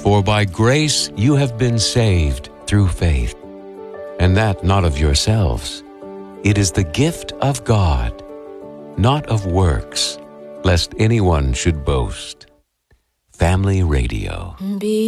For by grace you have been saved through faith, and that not of yourselves. It is the gift of God, not of works, lest anyone should boast. Family Radio.